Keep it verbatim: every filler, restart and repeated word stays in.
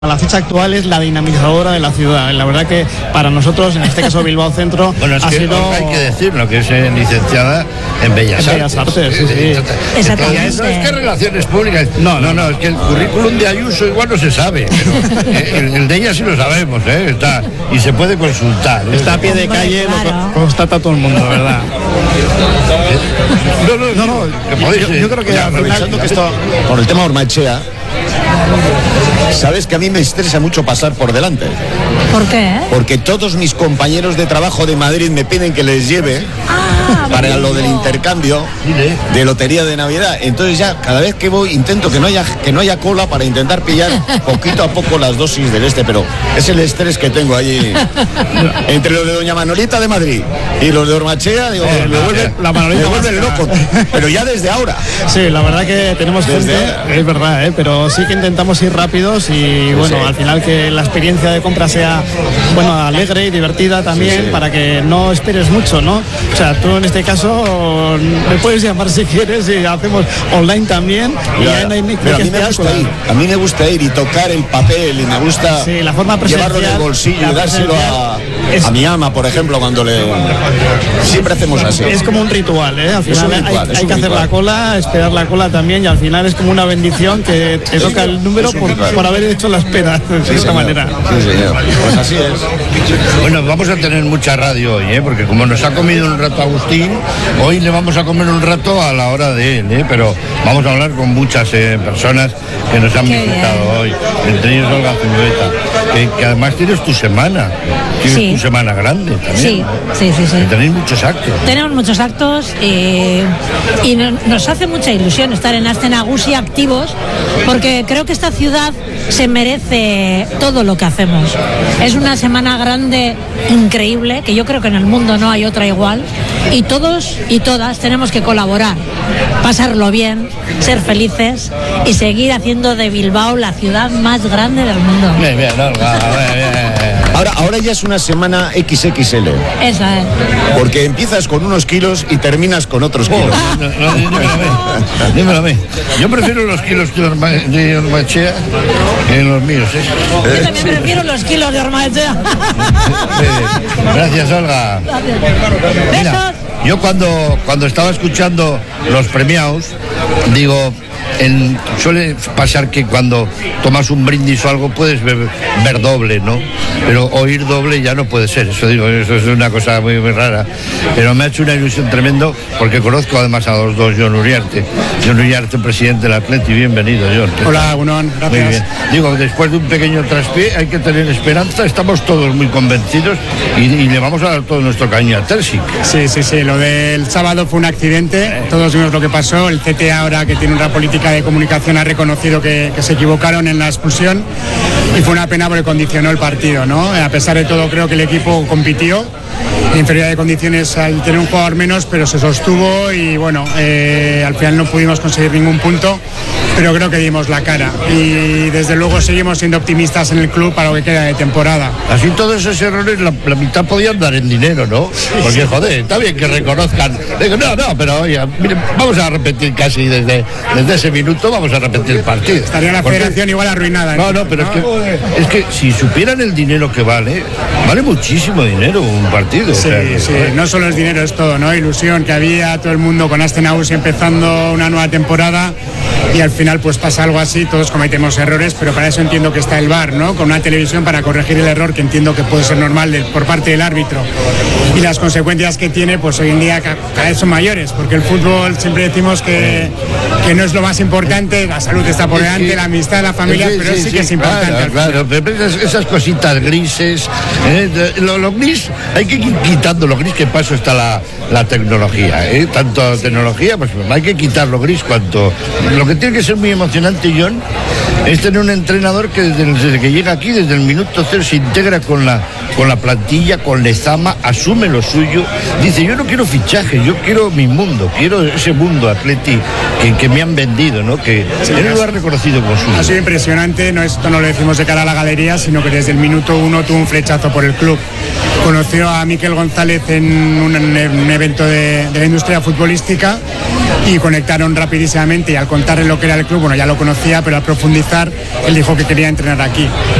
La fecha actual es la dinamizadora de la ciudad. La verdad que para nosotros, en este caso Bilbao Centro, bueno, es ha que sido... hay que decirlo, que es eh, licenciada en Bellas en Bellas Artes. Artes, sí, sí. Exactamente. No es que relaciones públicas. No, no, no, es que el currículum de Ayuso igual no se sabe, pero eh, el, el de ella sí lo sabemos, ¿eh? Está, y se puede consultar. ¿eh? Está a pie de Hombre, calle, claro. lo constata todo el mundo, ¿verdad? No, no, no, no, que podéis, yo, yo creo que ya, al final... Aprovechando que esto, con el tema Ormaechea, sabes que a mí me estresa mucho pasar por delante, ¿Por qué? porque todos mis compañeros de trabajo de Madrid me piden que les lleve Ah, para lo del intercambio Dile. de lotería de Navidad. Entonces ya cada vez que voy intento que no haya que no haya cola para intentar pillar poquito a poco las dosis del este, pero es el estrés que tengo allí entre los de Doña Manolita de Madrid y los de Ormaechea. Digo, Eh, me la- vuelven, la Manolita me vuelven vasca. loco, pero ya desde ahora. Sí, la verdad que tenemos Desde gente, ahora. es verdad, ¿eh? Pero sí que intentamos ir rápidos y bueno, sí. al final que la experiencia de compra sea, bueno, alegre y divertida también, Sí, sí. para que no esperes mucho, ¿no? O sea, tú en este caso me puedes llamar si quieres y hacemos online también. Y Ya, ya no hay ni pero a que mí me esperar gusta con- ir, a mí me gusta ir y tocar el papel y me gusta Sí, la forma llevarlo en el presencial, bolsillo la y dárselo a, presencial es- a mi ama, por ejemplo, cuando le... Siempre hacemos así. Es como un ritual, ¿eh? Al Es final un hay- ritual, hay, es un que hacer ritual. la cola, esperar la cola también y al final es como una bendición que te toca el número es un por, ritual. por haber hecho la espera de Sí, esta señor. manera. Sí, señor. Pues así es. Bueno, vamos a tener mucha radio hoy, ¿eh? Porque como nos ha comido un rato Agustín, hoy le vamos a comer un rato a la hora de él, ¿eh? Pero vamos a hablar con muchas eh, personas que nos han Qué visitado bien. hoy, entre ellos Olga Zulueta, que, que además tienes tu semana, tienes Sí. tu semana grande también. Sí, ¿no? sí, sí, sí. Que tenéis muchos actos. Tenemos muchos actos eh, y no- nos hace mucha ilusión estar en Aste Nagusi activos, porque creo que esta ciudad se merece todo lo que hacemos. Es una semana grande, increíble, que yo creo que en el mundo no hay otra igual, y todos y todas tenemos que colaborar, pasarlo bien, ser felices y seguir haciendo de Bilbao la ciudad más grande del mundo. Bien, bien, Olga, bien, bien. Ahora, ahora ya es una semana equis equis ele, Esa es. porque empiezas con unos kilos y terminas con otros Oh, kilos. no, no, dímelo a mí, dímelo a mí. Yo prefiero los kilos de Orma- de Ormaechea que los míos, ¿eh? Yo también prefiero los kilos de Ormaechea. Sí. Gracias, Olga. Mira, Besos. yo cuando, cuando estaba escuchando los premiados, digo, en- suele pasar que cuando tomas un brindis o algo puedes ver, ver doble, ¿no? Pero oír doble ya no puede ser, eso digo, eso es una cosa muy, muy rara. Pero me ha hecho una ilusión tremendo porque conozco además a los dos, Jon Uriarte. Jon Uriarte, presidente del Atleti, bienvenido, Jon. ¿Qué Hola, tal? Gunón, Muy gracias. bien. Digo, después de un pequeño traspié hay que tener esperanza, estamos todos muy convencidos y, y le vamos a dar todo nuestro cariño a Terzic. Sí, sí, sí, lo del sábado fue un accidente, todos vimos lo que pasó, el C T A ahora que tiene una política de comunicación ha reconocido que, que se equivocaron en la expulsión y fue una pena porque condicionó el partido, ¿no? A pesar de todo creo que el equipo compitió, en inferioridad de condiciones al tener un jugador menos, pero se sostuvo y bueno, eh, al final no pudimos conseguir ningún punto, pero creo que dimos la cara y desde luego seguimos siendo optimistas en el club para lo que queda de temporada. Así todos esos errores, la, la mitad podían dar en dinero, ¿no? Porque, joder, está bien que reconozcan. Digo, no, no, pero oye, miren, vamos a repetir casi desde, desde ese minuto, vamos a repetir el partido. Estaría la Porque- federación igual arruinada. No, no, pero es que, es que si supieran el dinero que vale, vale muchísimo dinero un partido. o Sí, sea, que, sí, joder. no solo es dinero, es todo, ¿no? Ilusión que había todo el mundo con Aste Nagusi empezando una nueva temporada y al final pues pasa algo así, todos cometemos errores, pero para eso entiendo que está el V A R, ¿no? Con una televisión para corregir el error que entiendo que puede ser normal de- por parte del árbitro. Y las consecuencias que tiene, pues hoy en día ca- cada vez son mayores, porque el fútbol siempre decimos que, que no es lo más importante, la salud está por Es delante, que- la amistad, la familia, Sí, pero sí, sí, que es importante. Claro, al final. claro, pero esas, esas cositas grises, ¿eh? De- lo, lo gris, hay que ir quitando lo gris, que paso está la, la tecnología, ¿eh? Tanto tecnología, pues hay que quitar lo gris cuanto. Lo que tiene que ser muy emocionante, Jon, es tener un entrenador que desde, el- desde que llega aquí, desde el minuto cero, se integra con la, con la plantilla, con Lezama, asume lo suyo, dice, yo no quiero fichaje, yo quiero mi mundo, quiero ese mundo Atleti que, que me han vendido, ¿no? Que él lo ha reconocido con Ha suyo. sido impresionante, no, esto no lo decimos de cara a la galería, sino que desde el minuto uno tuvo un flechazo por el club. Conoció a Miquel González en un, en un evento de, de la industria futbolística y conectaron rapidísimamente, y al contarle lo que era el club, bueno, ya lo conocía, pero al profundizar, él dijo que quería entrenar aquí.